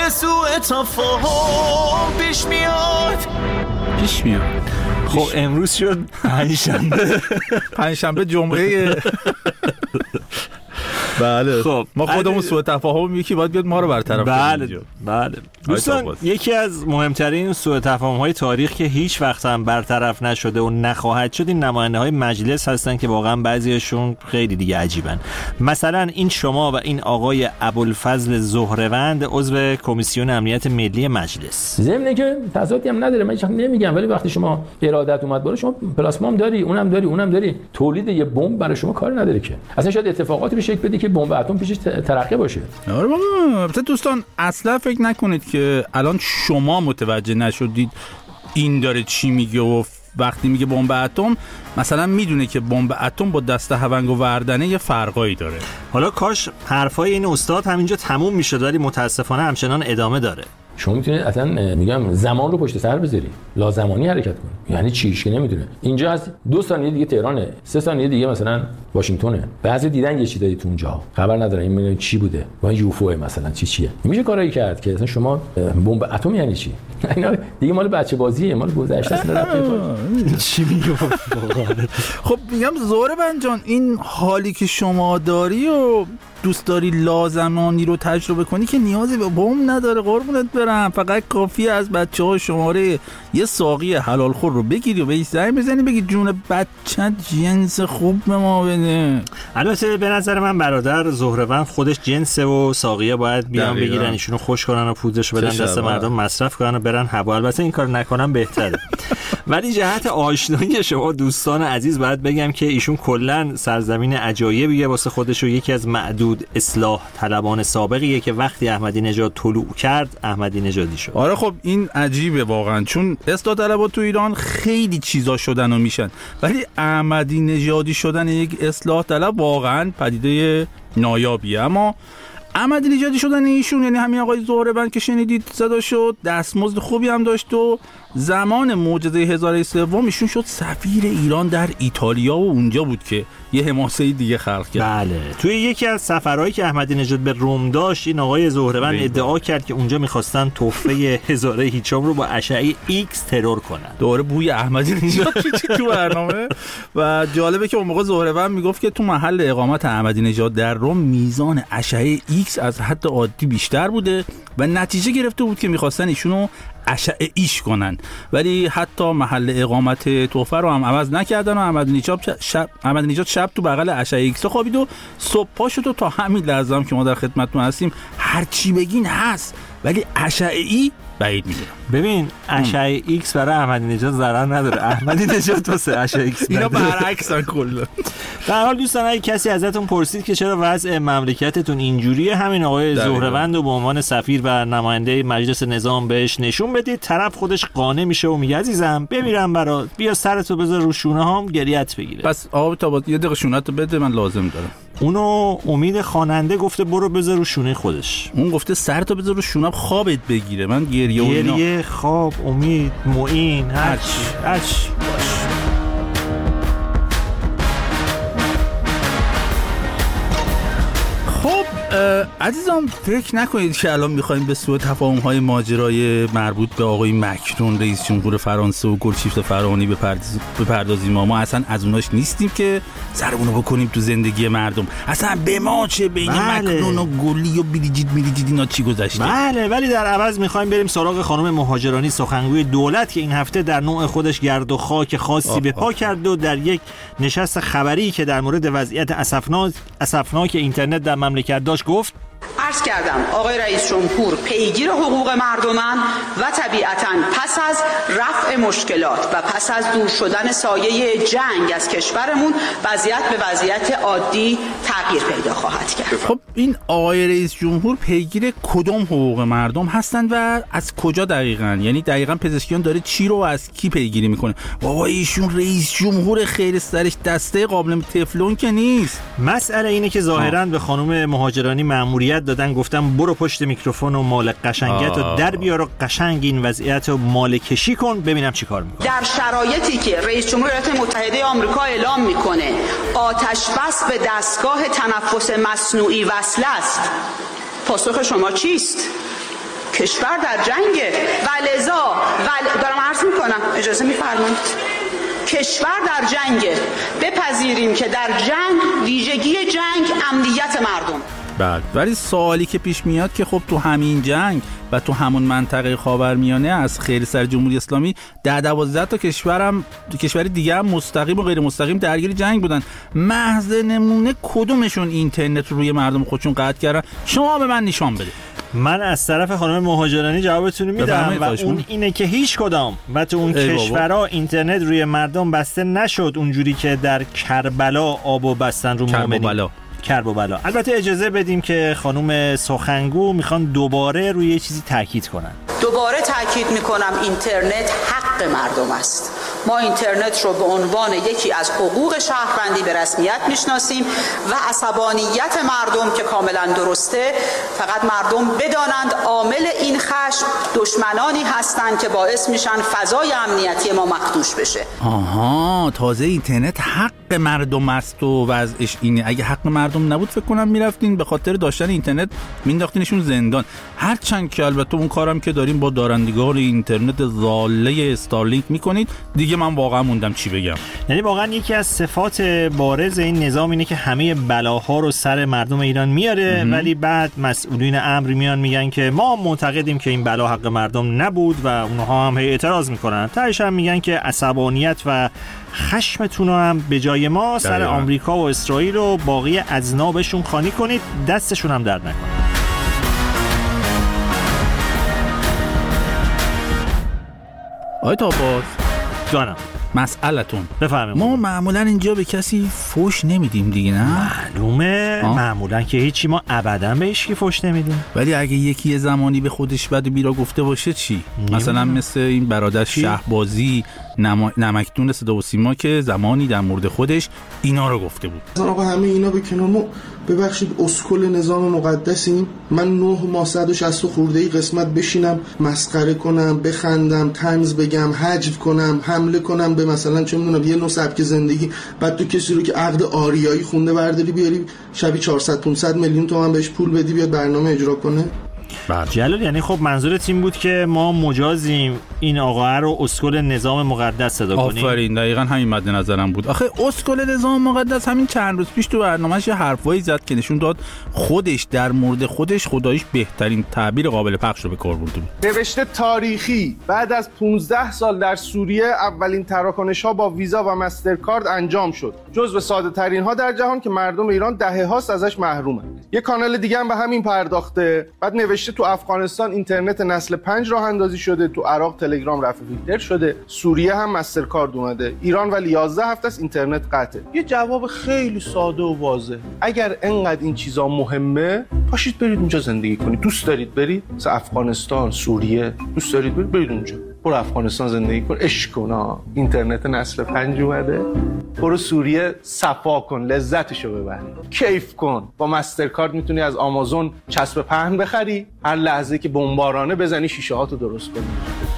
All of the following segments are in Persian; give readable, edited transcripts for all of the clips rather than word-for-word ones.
سوء تفاهم پیش میاد. خب امروز شد پنجشنبه جمعه. بله خب ما خودمون سوء تفاهم یکی باید بیاد ما رو برطرف کنه. بله دوستان، یکی از مهمترین سوء تفاهم‌های تاریخ که هیچ وقت هم برطرف نشده و نخواهد شد این نماینده‌های مجلس هستن که واقعا بعضیشون خیلی دیگه عجیبن. مثلا این شما و این آقای ابوالفضل زهره‌وند عضو کمیسیون امنیت ملی مجلس. ضمن که تضادی هم نداره، من هیچ نمیگم، ولی وقتی شما ارادت اومد بالا، شما پلاسمام داری، اونم داری، تولید یه بمب برای شما کار نداره که. اصلا شاید اتفاقاتی رو شکل بده که بمب اتم پیشش ترقه باشه. آره بابا، دوستان اصلا فکر نکنید که الان شما متوجه نشدید این داره چی میگه و وقتی میگه بمب اتم مثلا میدونه که بمب اتم با دسته هونگ و وردنه یه فرقایی داره. حالا کاش حرفای این استاد همینجا تموم میشد، ولی متاسفانه همچنان ادامه داره. شما میتونید اصلا میگم زمان رو پشت سر بذاری، لازمانی حرکت کنی. یعنی چیش که نمیدونه. اینجا از 2 ثانیه دیگه تهرانه، 3 ثانیه دیگه مثلا واشنگتونه. بعضی دیدن یه چیزی تو اونجا خبر نداره این چی بوده، با یوفو مثلا چیه. میشه کارایی کرد که مثلا شما بمب اتم یعنی چی؟ اینا دیگه مال بچه بازیه، مال گذشته است. چی میگه؟ خب میگم زهره‌وند جان، این حالی که شما داری و دوست داری لازمانی رو تجربه کنی که نیازی به بمب نداره قربونت برم. فقط کافیه از بچه‌ها شماره یه ساقی حلال خور رو بگیری و بهش زنگ بزنی بگی جون بچه‌ت جنس خوب به ما بده. البته به نظر من برادر زهره‌وند خودش جنسه و ساقیه باید بیان بگیرن ایشونو خوش کنن و پودرش بدن دست مردم مصرف کنن و برن هوا. البته این کار نکنن بهتره. ولی جهت آشنایی شما دوستان عزیز باید بگم که ایشون کلا سرزمین عجایبیه واسه خودش و یکی از معدود اصلاح طلبان سابقیه که وقتی احمدی نژاد طلوع کرد احمدی نژادی شد. آره خب این عجیبه واقعا، چون اصلاح طلبات تو ایران خیلی چیزا شدن و میشن، ولی احمدی نژادی شدن یک اصلاح طلب واقعا پدیده نایابیه. اما احمدی نژادی شدن ایشون یعنی همین آقای زهره‌وند که شنیدید صدا شد، دستمزد خوبی هم داشت و زمان معجزه هزاره سوم ایشون شد سفیر ایران در ایتالیا و اونجا بود که یه حماسه دیگه خلق کرد. بله توی یکی از سفرهایی که احمدی نژاد به روم داشت این آقای زهره‌وند ادعا کرد که اونجا می‌خواستن تحفه هزاره هیچم رو با اشعه ایکس ترور کنن. دوره بوی احمدی نژاد تو برنامه. و جالبه که اون موقع زهره‌وند میگفت که تو محل اقامت احمدی نژاد در روم میزان اشعه ایکس از حد عادی بیشتر بوده و نتیجه گرفته بود که می‌خواستن ایشونو اشعه ایش کنن، ولی حتی محل اقامت تحفه رو هم عوض نکردن و احمدی نژاد شب تو بغل اشعه ایکس خوابید و صبح پا شد و تا همین لحظه هم که ما در خدمتتون هستیم هر چی بگین هست، ولی اشعه ای بعید میدونم. ببین اشعه ایکس برای احمدی نژاد ضرر نداره، احمدی نژاد واسه اشعه ایکس اینا برعکسن کلا. در حال دوستان اگه کسی ازتون پرسید که چرا وضع مملکتتون اینجوریه، همین آقای زهره‌وند رو به عنوان سفیر و نماینده مجلس نظام بهش نشون بدید، طرف خودش قانع میشه و میگه عزیزم بمیرم برات، بیا سرتو بذار رو شونه هام گریت بگیره. پس آقا تا یه دقیقه شونه‌تو بده من لازم دارم. اونو امید خواننده گفته برو بذار رو شونه خودش، اون گفته سرتو بذار رو شونم خوابت بگیره. من گریه خواب امید معین هرچی عزیزان فکر نکنید که الان میخوایم به سوء تفاهم‌های ماجرای مربوط به آقای مکرون رئیس جمهور فرانسه و گلشیفته فرهانی بپردازیم. ما اصلا از اوناش نیستیم که سرمونو بکنیم تو زندگی مردم. اصلا به ما چه بین مکرون و گلی و بریجیت اینا چی گذشته. بله ولی در عوض میخوایم بریم سراغ خانم مهاجرانی سخنگوی دولت که این هفته در نوع خودش گرد و خاک خاصی به پا کرد و در یک نشست خبری که در مورد وضعیت اسفناک اینترنت در مملکت داشت گفت: عرض کردم آقای رئیس جمهور پیگیر حقوق مردمن و طبیعتاً پس از رفع مشکلات و پس از دور شدن سایه جنگ از کشورمون وضعیت به وضعیت عادی تغییر پیدا خواهد کرد. خب این آقای رئیس جمهور پیگیر کدوم حقوق مردم هستن و از کجا دقیقاً؟ یعنی دقیقاً پزشکیان داره چی رو از کی پیگیری میکنه؟ بابا ایشون رئیس جمهور خیر سرش دسته قابل تفلون که نیست. مسئله اینه که ظاهراً به خانم مهاجرانی مأموریت دادن، گفتم برو پشت میکروفون و مال قشنگت رو در بیار و قشنگ این وضعیت رو مال کشی کن ببینم چی کار میکنه. در شرایطی که رئیس جمهور ایالات متحده آمریکا اعلام میکنه آتش بس به دستگاه تنفس مصنوعی وصل است، پاسخ شما چیست؟ کشور در جنگه و لذا دارم عرض میکنم، اجازه میفرمایید، کشور در جنگه، بپذیریم که در جنگ ویژگی جنگ امنیت مردم. بله، ولی سوالی که پیش میاد که خب تو همین جنگ و تو همون منطقه خاورمیانه از خیر سر جمهوری اسلامی 12 تا کشور دیگه هم مستقیم و غیر مستقیم درگیر جنگ بودن. محض نمونه کدومشون اینترنت رو روی مردم خودشون قطع کردن؟ شما به من نشان بده. من از طرف خانم مهاجرانی جوابتون رو میدم و اون اینه که هیچ کدام و تو اون کشورها اینترنت روی مردم بسته نشد اونجوری که در کربلا آبو بستن رو مؤمنین. کرب و بلا. البته اجازه بدیم که خانم سخنگو میخوان دوباره روی یه چیزی تاکید کنن. دوباره تاکید میکنم اینترنت حق مردم است. ما اینترنت رو به عنوان یکی از حقوق شهروندی به رسمیت میشناسیم و عصبانیت مردم که کاملا درسته، فقط مردم بدانند عامل این خشم دشمنانی هستند که باعث میشن فضای امنیتی ما مخدوش بشه. آها، تازه اینترنت حق مردم است و وضعش اینه. اگه حق مردم نبود فکر کنم میرفتین به خاطر داشتن اینترنت مینداختینشون زندان. هرچند که البته اون کارم که داریم با دارندگان اینترنت ضاله استارلینک میکنید دیگه، من واقعا موندم چی بگم. یعنی واقعا یکی از صفات بارز این نظام اینه که همه بلاها رو سر مردم ایران میاره، ولی بعد مسئولین امر میان میگن که ما معتقدیم که این بلا حق مردم نبود و اونها هم اعتراض میکنن. تهش هم میگن که عصبانیت و خشمتون رو هم به جای ما سر آمریکا و اسرائیل و باقی اذنابشون خانی کنید، دستشون هم درد نکنه. آیت آباد جانم، مسئلتون بفهمیم. ما معمولا اینجا به کسی فوش نمیدیم دیگه، نه؟ معلومه. معمولا که هیچی، ما ابدا به هیچکی فوش نمیدیم. ولی اگه یکی زمانی به خودش بد و بیرا گفته باشه چی؟ مثلا مثل این برادر شهبازی نمکدون صدا و سیما که زمانی در مورد خودش اینا رو گفته بود. مثلا آقا همه اینا به کنار، ما ببخشید اسکل نظام مقدسیم. من 9 ماه 160 خورده‌ای قسمت بشینم مسخره کنم، بخندم، طنز بگم، حجو کنم، حمله کنم به مثلا چه میدونم یه نوع سبک زندگی، بعد تو کسی رو که عقد آریایی خونده برداری بیاری شبی 400 500 میلیون تومان بهش پول بدی بیاد برنامه اجرا کنه. جلال، یعنی خب منظورت این بود که ما مجازیم این آقا رو اسکل نظام مقدس صدا کنیم؟ آفرین، دقیقاً همین مد نظرم بود. آخه اسکل نظام مقدس همین چند روز پیش تو برنامه‌اش یه حرفایی زد که نشون داد خودش در مورد خودش خداییش بهترین تعبیر قابل پخش رو به کار برده بود. نوشته تاریخی: بعد از 15 سال در سوریه اولین تراکنش‌ها با ویزا و مسترکارد انجام شد، جزو ساده‌ترین ها در جهان که مردم ایران دهه‌هاست ازش محرومن. یه کانال دیگه هم به همین پرداخته. بعد نوشته تو افغانستان اینترنت نسل 5 راه اندازی شده، تو عراق تلگرام رفع فیلتر شده، سوریه هم مسترکارد اومده، ایران ولی 11 هفته است اینترنت قطعه. یه جواب خیلی ساده و واضح. اگر انقدر این چیزا مهمه، پاشید برید اونجا زندگی کنید. دوست دارید برید مثلا افغانستان، سوریه، دوست دارید برید اونجا. برو افغانستان زندگی کن، عشق کن. اینترنت نسل 5 اومده. برو سوریه صفا کن، لذتشو ببر، کیف کن. با مسترکارد میتونی از آمازون چسب پهن بخری، هر لحظه که بمبارانه بزنی شیشه هاتو درست کنی.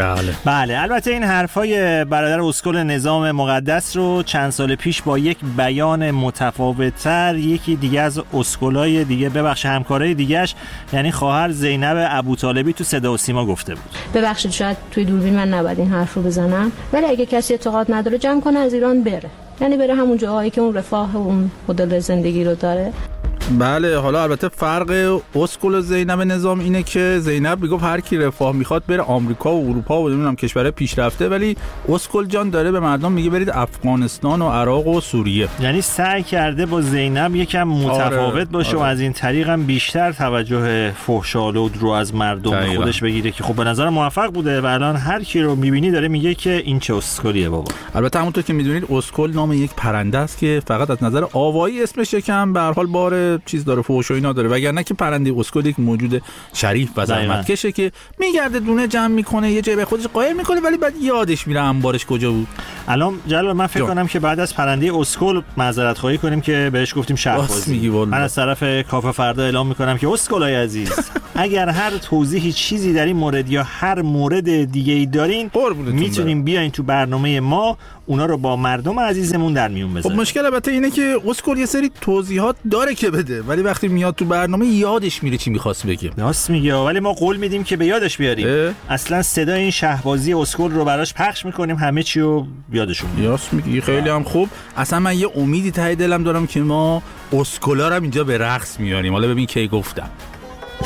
بله. البته این حرفای برادر اسکل نظام مقدس رو چند سال پیش با یک بیان متفاوت‌تر یکی دیگه از اسکلای دیگه، ببخش همکارای دیگه‌اش، یعنی خواهر زینب ابوطالبی تو صدا و سیما گفته بود. ببخشید شاید توی دوربین من نباید این حرف رو بزنم، ولی اگه کسی اعتقاد نداره جمع کنه از ایران بره، یعنی بره همون جاهایی که اون رفاه و اون مدل زندگی رو داره. بله، حالا البته فرق اسکل و زینب نظام اینه که زینب میگفت هر کی رفاه میخواد بره آمریکا و اروپا و نمیدونم کشورهای پیشرفته، ولی اسکل جان داره به مردم میگه برید افغانستان و عراق و سوریه. یعنی سعی کرده با زینب یکم متفاوت باشه و از این طریق هم بیشتر توجه فحش‌آلود رو از مردم خودش بگیره که خب به نظر موفق بوده و الان هر کی رو میبینی داره میگه که این چه اسکلیه بابا. البته همونطور که میدونید اسکل نام یک پرنده است که فقط از نظر آوایی اسمش یکم به هر حال بار چیز داره، فحش و اینا داره، وگرنه که پرنده اسکل یک موجود شریف و زحمتکشه که میگرده دونه جمع میکنه، یه جای به خودش قایم میکنه ولی بعد یادش میره انبارش کجا بود. الان جلال من فکر کنم که بعد از پرنده اسکل معذرت خواهی کنیم که بهش گفتیم شهبازی. من از طرف کافه فردا اعلام میکنم که اسکلای عزیز اگر هر توضیحی چیزی در این مورد یا هر مورد دیگه ای دارین میتونیم بیاین تو برنامه ما اونا رو با مردم عزیزمون در میون بذاره. خب مشکل البته اینه که اسکول یه سری توضیحات داره که بده، ولی وقتی میاد تو برنامه یادش میره چی می‌خواست بگه. راست میگه، ولی ما قول میدیم که به یادش بیاریم. اصلا صدای این شهبازی اسکول رو براش پخش میکنیم، همه چی رو یادشون میاد. راست میگی، خیلی هم خوب. اصلا من یه امیدی ته دلم دارم که ما اسکولا رو اینجا به رقص میاریم. حالا ببین کی گفتم.